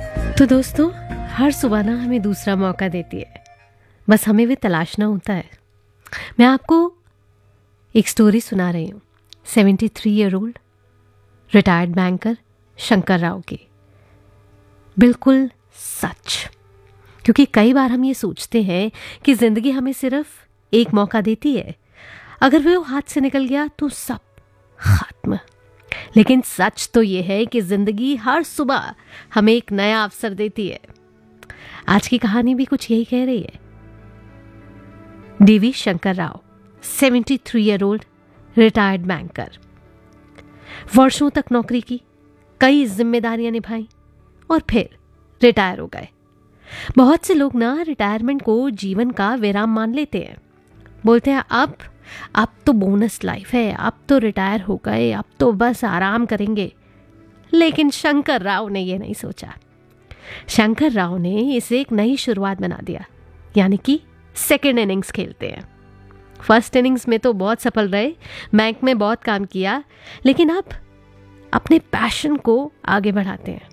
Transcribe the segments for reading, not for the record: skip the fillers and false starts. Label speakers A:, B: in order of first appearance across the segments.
A: तो दोस्तों, हर सुबह ना हमें दूसरा मौका देती है, बस हमें भी तलाशना होता है। मैं आपको एक स्टोरी सुना रही हूँ 73 year old retired banker Shankar Rao की। बिल्कुल सच, क्योंकि कई बार हम ये सोचते हैं कि जिंदगी हमें सिर्फ एक मौका देती है, अगर वो हाथ से निकल गया तो सब खत्म। लेकिन सच तो ये है कि जिंदगी हर सुबह हमें एक नया अवसर देती है। आज की कहानी भी कुछ यही कह रही है। DV Shankar Rao 73 year old retired banker, वर्षों तक नौकरी की, कई जिम्मेदारियां निभाई और फिर रिटायर हो गए। बहुत से लोग ना रिटायरमेंट को जीवन का विराम मान लेते हैं, बोलते हैं अब तो बोनस लाइफ है, अब तो रिटायर हो गए, अब तो बस आराम करेंगे। लेकिन शंकर राव ने यह नहीं सोचा। शंकर राव ने इसे एक नई शुरुआत बना दिया, यानी कि सेकेंड इनिंग्स खेलते हैं। फर्स्ट इनिंग्स में तो बहुत सफल रहे, बैंक में बहुत काम किया, लेकिन अब अपने पैशन को आगे बढ़ाते हैं।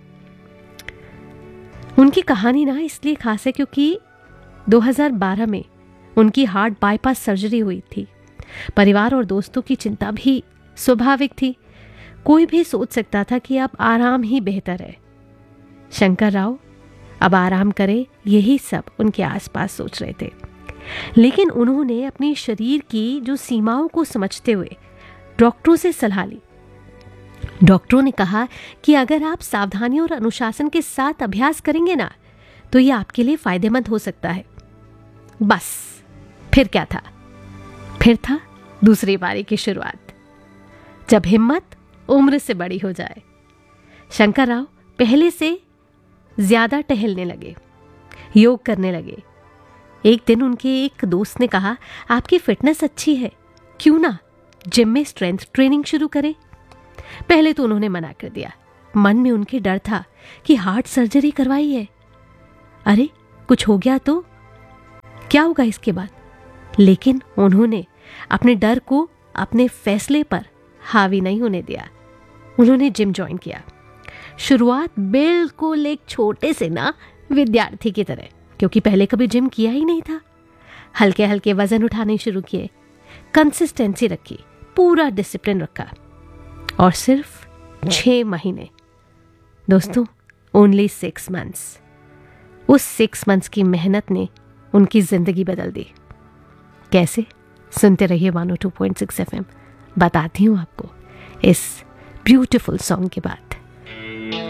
A: उनकी कहानी ना इसलिए खास है क्योंकि 2012 में उनकी हार्ट बाईपास सर्जरी हुई थी। परिवार और दोस्तों की चिंता भी स्वाभाविक थी। कोई भी सोच सकता था कि अब आराम ही बेहतर है। शंकर राव अब आराम करे, यही सब उनके आसपास सोच रहे थे। लेकिन उन्होंने अपने शरीर की जो सीमाओं को समझते हुए डॉक्टरों से सलाह ली। डॉक्टरों ने कहा कि अगर आप सावधानी और अनुशासन के साथ अभ्यास करेंगे ना, तो ये आपके लिए फायदेमंद हो सकता है। बस फिर क्या था? फिर था दूसरी बारी की शुरुआत, जब हिम्मत उम्र से बड़ी हो जाए। शंकर राव पहले से ज्यादा टहलने लगे, योग करने लगे। एक दिन उनके एक दोस्त ने कहा, आपकी फिटनेस अच्छी है, क्यों ना जिम में स्ट्रेंथ ट्रेनिंग शुरू करें। पहले तो उन्होंने मना कर दिया। मन में उनके डर था कि हार्ट सर्जरी करवाई है, अरे कुछ हो गया तो क्या होगा इसके बाद। लेकिन उन्होंने अपने डर को अपने फैसले पर हावी नहीं होने दिया। उन्होंने जिम ज्वाइन किया। शुरुआत बिल्कुल एक छोटे से ना विद्यार्थी की तरह, क्योंकि पहले कभी जिम किया ही नहीं था। हल्के हल्के वजन उठाने शुरू किए, कंसिस्टेंसी रखी, पूरा डिसिप्लिन रखा, और सिर्फ 6 महीने दोस्तों, ओनली 6 मंथ्स, उस 6 मंथ्स की मेहनत ने उनकी जिंदगी बदल दी। कैसे? सुनते रहिए 102.6 FM। बताती हूँ आपको इस ब्यूटीफुल सॉन्ग के बाद।